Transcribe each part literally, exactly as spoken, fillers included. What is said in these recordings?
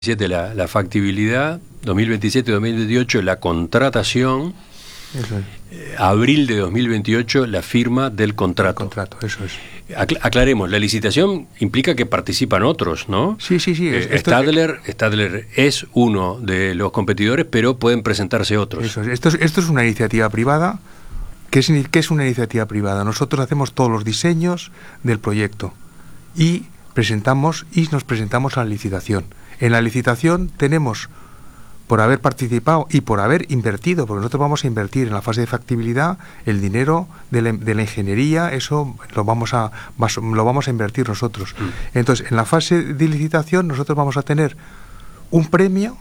La, la factibilidad, dos mil veintisiete dos mil veintiocho la contratación, eso es. eh, abril de dos mil veintiocho la firma del contrato. El contrato, eso es. Acl aclaremos, la licitación implica que participan otros, ¿no? Sí, sí, sí. Eh, esto, Stadler, Stadler es uno de los competidores, pero pueden presentarse otros. Eso es. Esto es, esto es una iniciativa privada. ¿Qué es, ¿Qué es una iniciativa privada? Nosotros hacemos todos los diseños del proyecto y presentamos y nos presentamos a la licitación. En la licitación tenemos, por haber participado y por haber invertido, porque nosotros vamos a invertir en la fase de factibilidad, el dinero de la, de la ingeniería, eso lo vamos a lo vamos a invertir nosotros. Mm. Entonces, en la fase de licitación nosotros vamos a tener un premio,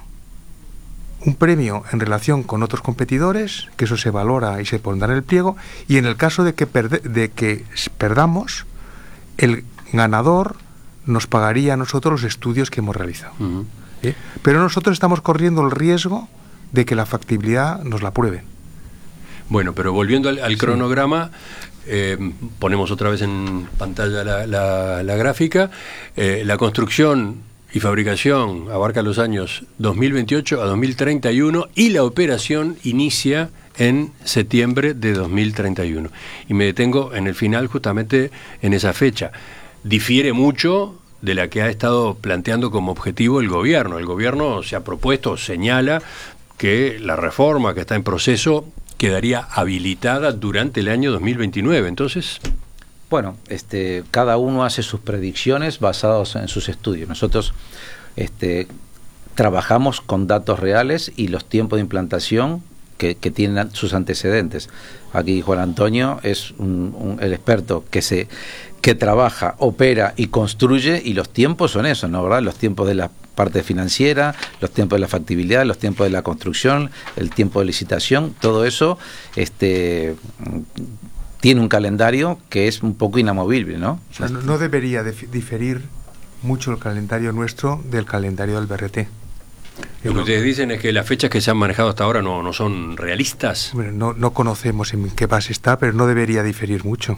un premio en relación con otros competidores, que eso se valora y se pondrá en el pliego, y en el caso de que, perde, de que perdamos, el ganador nos pagaría a nosotros los estudios que hemos realizado. Uh-huh. ¿Eh? Pero nosotros estamos corriendo el riesgo de que la factibilidad nos la prueben. Bueno, pero volviendo al, al sí. cronograma, eh, ponemos otra vez en pantalla la, la, la gráfica, eh, la construcción y fabricación abarca los años dos mil veintiocho a dos mil treinta y uno y la operación inicia en septiembre de dos mil treinta y uno. Y me detengo en el final justamente en esa fecha. Difiere mucho de la que ha estado planteando como objetivo el gobierno. El gobierno se ha propuesto, señala que la reforma que está en proceso quedaría habilitada durante el año dos mil veintinueve. Entonces, bueno, este, cada uno hace sus predicciones basados en sus estudios. Nosotros este, trabajamos con datos reales y los tiempos de implantación que, que tienen sus antecedentes. Aquí Juan Antonio es un, un, el experto que se que trabaja, opera y construye, y los tiempos son esos, ¿no? ¿Verdad? Los tiempos de la parte financiera, los tiempos de la factibilidad, los tiempos de la construcción, el tiempo de licitación, todo eso este, tiene un calendario que es un poco inamovible, ¿no? O sea, no, no debería diferir mucho el calendario nuestro del calendario del B R T. Lo que ustedes dicen es que las fechas que se han manejado hasta ahora no, no son realistas. Bueno, no, no conocemos en qué base está, pero no debería diferir mucho.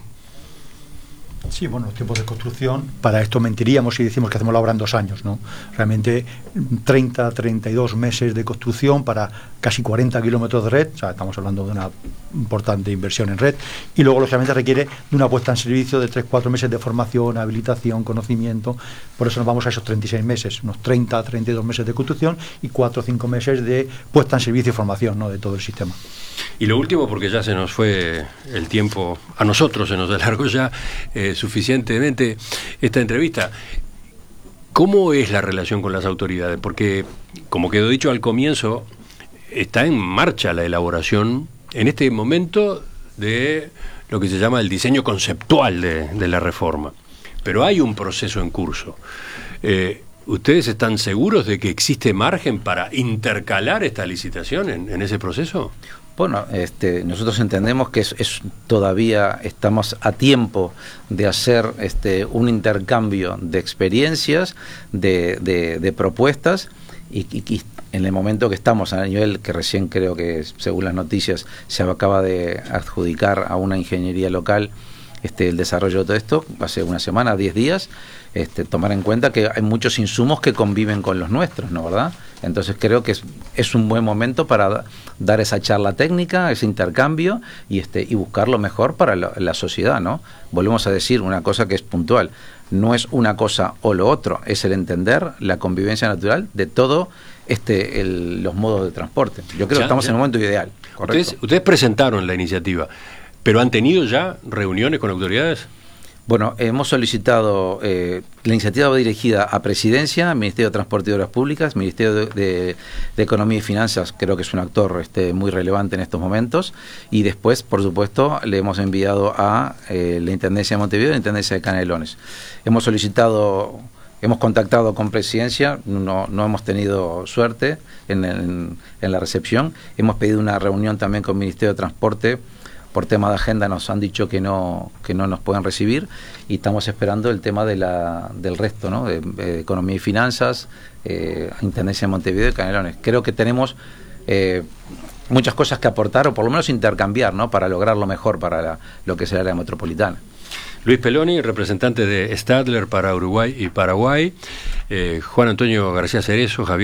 Sí, bueno, los tiempos de construcción, para esto mentiríamos si decimos que hacemos la obra en dos años, ¿no? Realmente treinta, treinta y dos meses de construcción para casi cuarenta kilómetros de red, o sea, estamos hablando de una importante inversión en red, y luego lógicamente requiere de una puesta en servicio de tres, cuatro meses de formación, habilitación, conocimiento, por eso nos vamos a esos treinta y seis meses, unos treinta, treinta y dos meses de construcción y cuatro o cinco meses de puesta en servicio y formación, ¿no?, de todo el sistema. Y lo último, porque ya se nos fue el tiempo, a nosotros se nos alargó ya eh, suficientemente esta entrevista. ¿Cómo es la relación con las autoridades? Porque, como quedó dicho al comienzo, está en marcha la elaboración en este momento de lo que se llama el diseño conceptual de, de la reforma. Pero hay un proceso en curso. Eh, ¿Ustedes están seguros de que existe margen para intercalar esta licitación en, en ese proceso? Bueno, este, nosotros entendemos que es, es todavía estamos a tiempo de hacer este, un intercambio de experiencias, de, de, de propuestas, y, y, y en el momento que estamos a nivel que recién creo que, según las noticias, se acaba de adjudicar a una ingeniería local este, el desarrollo de todo esto, hace una semana, diez días, este, tomar en cuenta que hay muchos insumos que conviven con los nuestros, ¿no, verdad? Entonces creo que es, es un buen momento para dar esa charla técnica, ese intercambio y este y buscar lo mejor para la, la sociedad, ¿no? Volvemos a decir una cosa que es puntual, no es una cosa o lo otro, es el entender la convivencia natural de todo este el, los modos de transporte. Yo creo ya, que estamos ya. en el momento ideal. Ustedes, ustedes presentaron la iniciativa, pero ¿han tenido ya reuniones con autoridades? Bueno, hemos solicitado, eh, la iniciativa va dirigida a Presidencia, Ministerio de Transporte y Obras Públicas, Ministerio de, de, de Economía y Finanzas, creo que es un actor este, muy relevante en estos momentos, y después, por supuesto, le hemos enviado a eh, la Intendencia de Montevideo y la Intendencia de Canelones. Hemos solicitado, hemos contactado con Presidencia, no, no hemos tenido suerte en, en, en la recepción, hemos pedido una reunión también con el Ministerio de Transporte. Por tema de agenda nos han dicho que no que no nos pueden recibir y estamos esperando el tema de la del resto, ¿no? De, de Economía y Finanzas, eh, Intendencia de Montevideo y Canelones. Creo que tenemos eh, muchas cosas que aportar o por lo menos intercambiar, ¿no? Para lograr lo mejor para la, lo que será la metropolitana. Luis Peloni, representante de Stadler para Uruguay y Paraguay, eh, Juan Antonio García Cerezo, Javier